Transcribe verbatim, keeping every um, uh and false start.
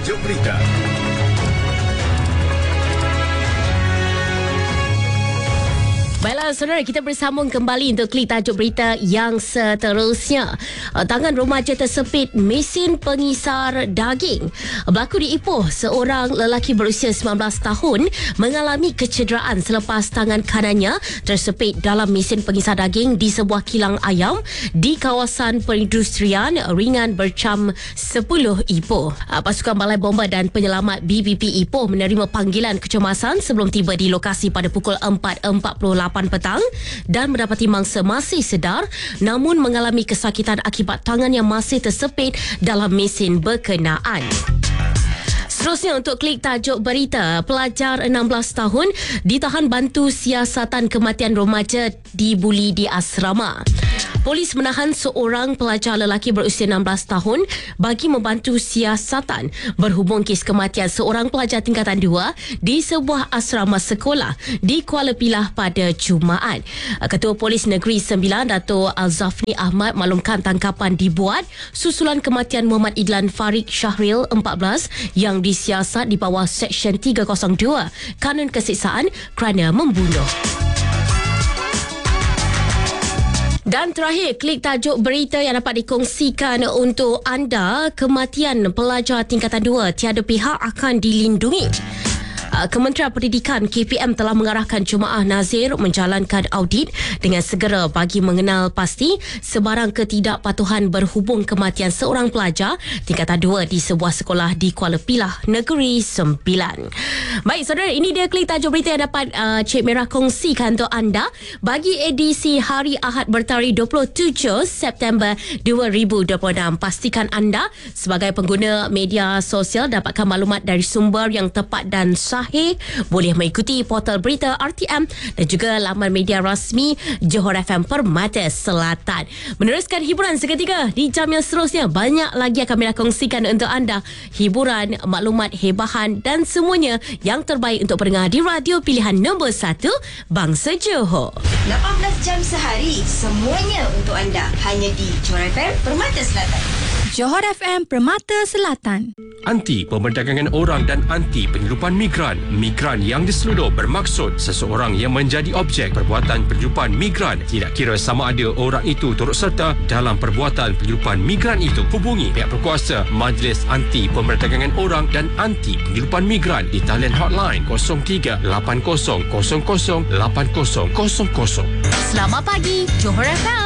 Tajuk Berita. Baiklah saudara, kita bersambung kembali untuk klik tajuk berita yang seterusnya. Tangan remaja tersepit mesin pengisar daging. Berlaku di Ipoh, seorang lelaki berusia sembilan belas tahun mengalami kecederaan selepas tangan kanannya tersepit dalam mesin pengisar daging di sebuah kilang ayam di kawasan perindustrian ringan Bercam sepuluh Ipoh. Pasukan Balai Bomba dan Penyelamat B B P Ipoh menerima panggilan kecemasan sebelum tiba di lokasi pada pukul empat empat puluh lapan petang dan mendapati mangsa masih sedar namun mengalami kesakitan akibat tangan yang masih tersepit dalam mesin berkenaan. Seterusnya untuk klik tajuk berita, pelajar enam belas tahun ditahan bantu siasatan kematian remaja dibuli di asrama. Polis menahan seorang pelajar lelaki berusia enam belas tahun bagi membantu siasatan berhubung kes kematian seorang pelajar tingkatan dua di sebuah asrama sekolah di Kuala Pilah pada Jumaat. Ketua Polis Negeri Sembilan, Dato' Al-Zafni Ahmad maklumkan tangkapan dibuat susulan kematian Muhammad Idlan Farid Syahril empat belas yang disiasat di bawah Seksyen tiga kosong dua Kanun Kesiksaan kerana membunuh. Dan terakhir, klik tajuk berita yang dapat dikongsikan untuk anda. Kematian pelajar tingkatan dua tiada pihak akan dilindungi. Kementerian Pendidikan K P M telah mengarahkan Jemaah Nazir menjalankan audit dengan segera bagi mengenal pasti sebarang ketidakpatuhan berhubung kematian seorang pelajar tingkatan dua di sebuah sekolah di Kuala Pilah, Negeri Sembilan. Baik saudara, ini dia klik tajuk berita yang dapat uh, Cik Merah kongsikan untuk anda bagi edisi hari Ahad bertarikh dua puluh tujuh September dua ribu dua puluh enam. Pastikan anda sebagai pengguna media sosial dapatkan maklumat dari sumber yang tepat dan sahih. Boleh mengikuti portal berita R T M dan juga laman media rasmi Johor F M Permata Selatan. Meneruskan hiburan seketika di jam yang seterusnya. Banyak lagi akan kami kongsikan untuk anda. Hiburan, maklumat, hebahan dan semuanya yang terbaik untuk pendengar di radio pilihan nombor satu Bangsa Johor. lapan belas jam sehari, semuanya untuk anda. Hanya di Johor F M Permata Selatan. Johor F M Permata Selatan. Anti pemerdagangan orang dan anti penyeludupan migran. Migran yang diseludup bermaksud seseorang yang menjadi objek perbuatan penyeludupan migran. Tidak kira sama ada orang itu turut serta dalam perbuatan penyeludupan migran itu. Hubungi pihak berkuasa Majlis Anti Pemerdagangan Orang dan Anti Penyeludupan Migran di talian hotline kosong tiga lapan kosong kosong kosong lapan kosong kosong kosong. Selamat pagi, Johor F M.